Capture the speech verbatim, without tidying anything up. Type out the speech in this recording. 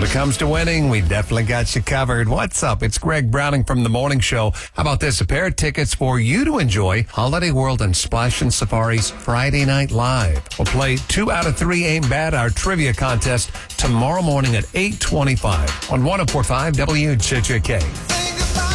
When it comes to winning, we definitely got you covered. What's up? It's Greg Browning from The Morning Show. How about this? A pair of tickets for you to enjoy Holiday World and Splash and Safari's Friday Night Live. We'll play two out of three Ain't Bad, our trivia contest, tomorrow morning at eight twenty-five on one oh four point five W J J K.